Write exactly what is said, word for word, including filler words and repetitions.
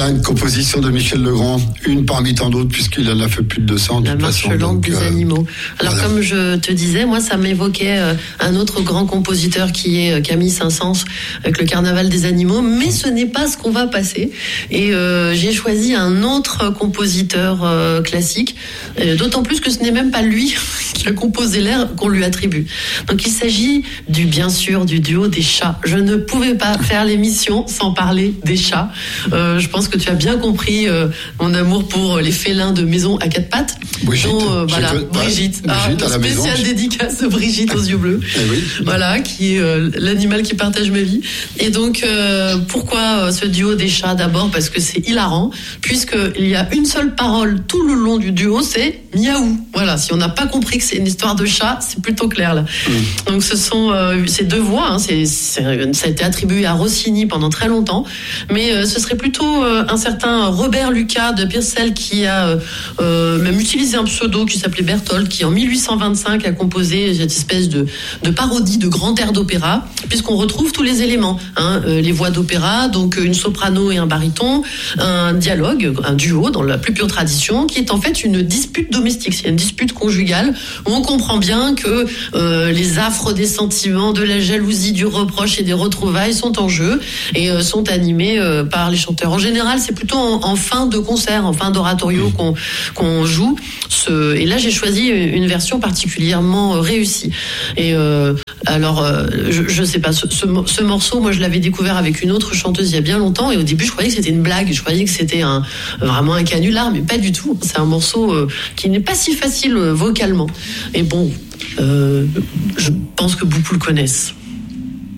Voilà une composition de Michel Legrand, une parmi tant d'autres, puisqu'il en a fait plus de deux cents. La marche lente des euh, animaux. Alors voilà. Comme je te disais, moi ça m'évoquait euh, un autre grand compositeur qui est euh, Camille Saint-Saëns avec le Carnaval des animaux, mais ce n'est pas ce qu'on va passer. Et euh, j'ai choisi un autre compositeur euh, classique, euh, d'autant plus que ce n'est même pas lui qui a composé l'air qu'on lui attribue. Donc il s'agit du bien sûr du duo des chats. Je ne pouvais pas faire l'émission sans parler des chats. Euh, je pense que tu as bien compris euh, mon amour pour les félins de maison à quatre pattes. Brigitte, dont, euh, voilà, que, Brigitte, bah, Brigitte ah, à la spéciale maison. dédicace de Brigitte aux yeux bleus. Eh oui. Voilà, qui est euh, l'animal qui partage ma vie. Et donc, euh, pourquoi euh, ce duo des chats? D'abord parce que c'est hilarant, puisqu'il y a une seule parole tout le long du duo, c'est miaou. Voilà, si on n'a pas compris que c'est une histoire de chat, c'est plutôt clair là. Mmh. Donc ce sont euh, ces deux voix, hein, c'est, c'est, ça a été attribué à Rossini pendant très longtemps, mais euh, ce serait plutôt euh, un certain Robert Lucas de Purcell qui a euh, même utilisé un pseudo qui s'appelait Berthold, qui en mille huit cent vingt-cinq a composé cette espèce de, de parodie de grand air d'opéra, puisqu'on retrouve tous les éléments, hein, euh, les voix d'opéra, donc une soprano et un baryton, un dialogue, un duo dans la plus pure tradition, qui est en fait une dispute domestique, c'est une dispute conjugale où on comprend bien que euh, les affres des sentiments, de la jalousie, du reproche et des retrouvailles sont en jeu et euh, sont animés euh, par les chanteurs. En général, c'est plutôt en, en fin de concert, en fin d'oratorio qu'on, qu'on joue. Ce, et là, j'ai choisi une version particulièrement réussie. Et euh, alors, euh, je, je sais pas, ce, ce, ce morceau, moi, je l'avais découvert avec une autre chanteuse il y a bien longtemps, et au début, je croyais que c'était une blague, je croyais que c'était un, vraiment un canular, mais pas du tout. C'est un morceau euh, qui n'est pas si facile euh, vocalement. Et bon, euh, je pense que beaucoup le connaissent.